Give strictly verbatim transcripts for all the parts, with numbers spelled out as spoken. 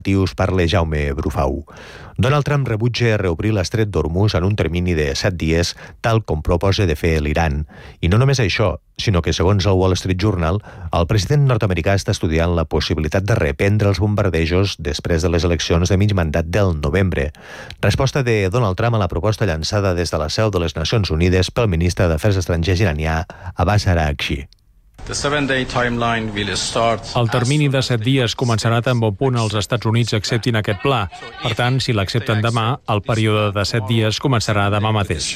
parla Jaume Brufau. Donald Trump rebutja reobrir l'estret d'Hormuz en un termini de set dies, tal com proposa de fer l'Iran. I no només això, sinó que, segons el Wall Street Journal, el president nord-americà està estudiant la possibilitat de reprendre els bombardejos després de les eleccions de mig mandat del novembre. Resposta de Donald Trump a la proposta llançada des de la seu de les Nacions Unides pel ministre d'Afers Estrangers iranià, Abbas Araghchi. El termini de set dies començarà tan bon punt els Estats Units acceptin aquest pla. Per tant, si l'accepten demà, el període de set dies començarà demà mateix.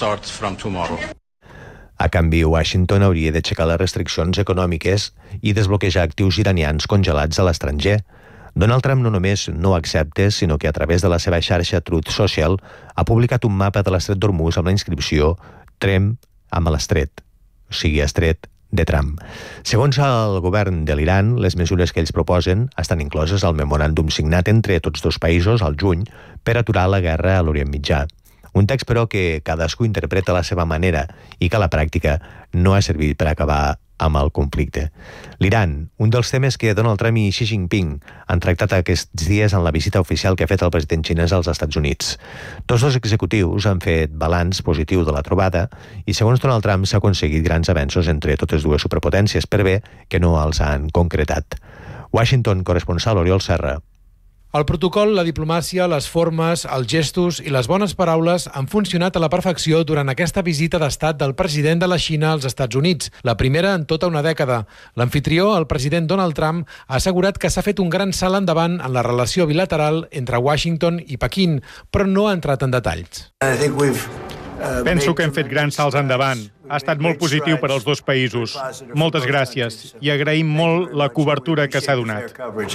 A canvi, Washington hauria d'aixecar les restriccions econòmiques i desbloquejar actius iranians congelats a l'estranger. Donald Trump no només no ho accepta, sinó que a través de la seva xarxa Truth Social ha publicat un mapa de l'estret d'Hormuz amb la inscripció Trem amb l'estret, o sigui, estret de Trump. Segons el govern de l'Iran, les mesures que ells proposen estan incloses al memoràndum signat entre tots dos països al juny per aturar la guerra a l'Orient Mitjà. Un text, però, que cadascú interpreta a la seva manera i que a la pràctica no ha servit per acabar amb el conflicte. L'Iran, un dels temes que Donald Trump i Xi Jinping han tractat aquests dies en la visita oficial que ha fet el president xinès als Estats Units. Tots dos executius han fet balanç positiu de la trobada i, segons Donald Trump, s'ha aconseguit grans avenços entre totes dues superpotències, per bé que no els han concretat. Washington, corresponsal Oriol Serra. El protocol, la diplomàcia, les formes, els gestos i les bones paraules han funcionat a la perfecció durant aquesta visita d'estat del president de la Xina als Estats Units, la primera en tota una dècada. L'anfitrió, el president Donald Trump, ha assegurat que s'ha fet un gran salt endavant en la relació bilateral entre Washington i Pequín, però no ha entrat en detalls. Penso que hem fet grans salts endavant. Ha estat molt positiu per als dos països. Moltes gràcies i agraïm molt la cobertura que s'ha donat.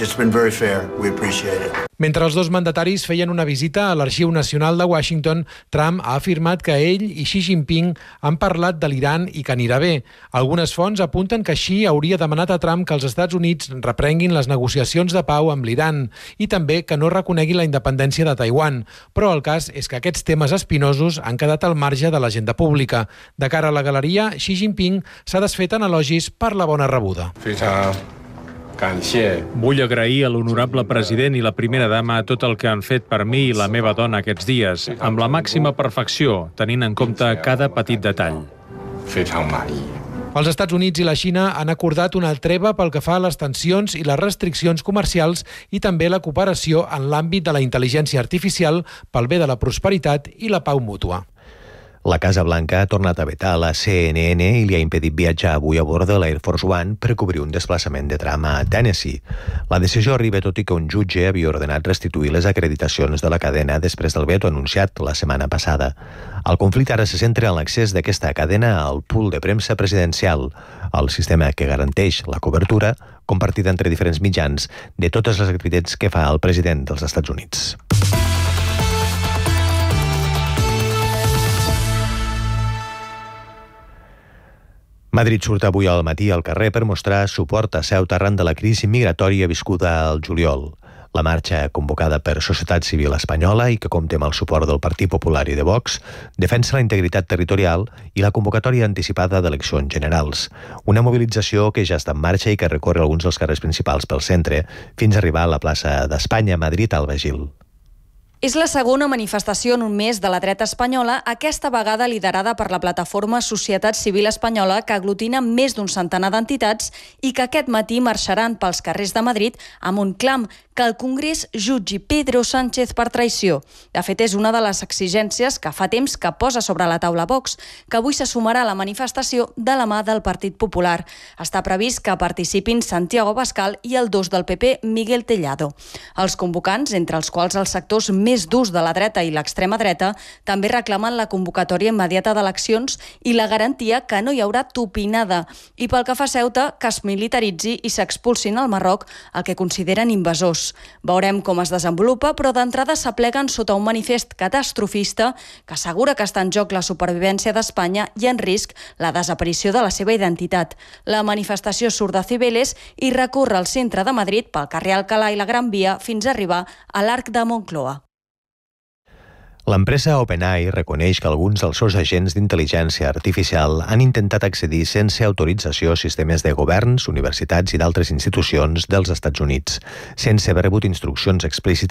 Mentre els dos mandataris feien una visita a l'Arxiu Nacional de Washington, Trump ha afirmat que ell i Xi Jinping han parlat de l'Iran i que anirà bé. Algunes fonts apunten que Xi hauria demanat a Trump que els Estats Units reprenguin les negociacions de pau amb l'Iran i també que no reconegui la independència de Taiwan. Però el cas és que aquests temes espinosos han quedat al marge de l'agenda pública. De cara a la galeria, Xi Jinping s'ha desfet en elogis per la bona rebuda. Vull agrair a l'honorable president i la primera dama tot el que han fet per mi i la meva dona aquests dies, amb la màxima perfecció, tenint en compte cada petit detall. Els Estats Units i la Xina han acordat una treva pel que fa a les tensions i les restriccions comercials i també la cooperació en l'àmbit de la intel·ligència artificial pel bé de la prosperitat i la pau mútua. La Casa Blanca ha tornat a vetar la C N N i li ha impedit viatjar avui a bord de l'Air Force One per cobrir un desplaçament de tram a Tennessee. La decisió arriba tot i que un jutge havia ordenat restituir les acreditacions de la cadena després del veto anunciat la setmana passada. El conflicte ara se centra en l'accés d'aquesta cadena al pool de premsa presidencial, el sistema que garanteix la cobertura compartida entre diferents mitjans de totes les activitats que fa el president dels Estats Units. Madrid surt avui al matí al carrer per mostrar suport a Ceuta arran de la crisi migratòria viscuda al juliol. La marxa, convocada per Societat Civil Espanyola i que compta amb el suport del Partit Popular i de Vox, defensa la integritat territorial i la convocatòria anticipada d'eleccions generals. Una mobilització que ja està en marxa i que recorre alguns dels carrers principals pel centre, fins a arribar a la plaça d'Espanya, Madrid, Alba Gil. És la segona manifestació en un mes de la dreta espanyola, aquesta vegada liderada per la plataforma Societat Civil Espanyola, que aglutina més d'un centenar d'entitats i que aquest matí marxaran pels carrers de Madrid amb un clam: que el Congrés jutgi Pedro Sánchez per traïció. De fet, és una de les exigències que fa temps que posa sobre la taula Vox, que avui se sumarà a la manifestació de la mà del Partit Popular. Està previst que participin Santiago Abascal i el dos del P P, Miguel Tellado. Els convocants, entre els quals els sectors més durs de la dreta i l'extrema dreta, també reclamen la convocatòria immediata d'eleccions i la garantia que no hi haurà tupinada. I pel que fa a Ceuta, que es militaritzi i s'expulsin al Marroc el que consideren invasors. Veurem com es desenvolupa, però d'entrada s'apleguen sota un manifest catastrofista que assegura que està en joc la supervivència d'Espanya i en risc la desaparició de la seva identitat. La manifestació surt de Cibeles i recorre al centre de Madrid pel carrer Alcalá i la Gran Via fins a arribar a l'Arc de Moncloa. L'empresa OpenAI reconeix que alguns dels seus agents d'intel·ligència artificial han intentat accedir sense autorització a sistemes de governs, universitats i d'altres institucions dels Estats Units, sense haver rebut instruccions explícites